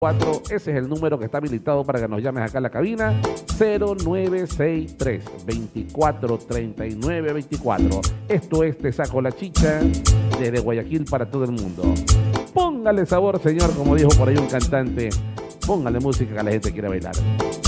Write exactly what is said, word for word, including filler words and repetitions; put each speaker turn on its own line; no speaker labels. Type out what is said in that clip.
cuatro, ese es el número que está habilitado para que nos llames acá a la cabina, cero nueve seis tres, veinticuatro, treinta y nueve, veinticuatro. Esto es Te Saco la Chicha, desde Guayaquil para todo el mundo. Póngale sabor, señor, como dijo por ahí un cantante. Póngale música que la gente quiera bailar.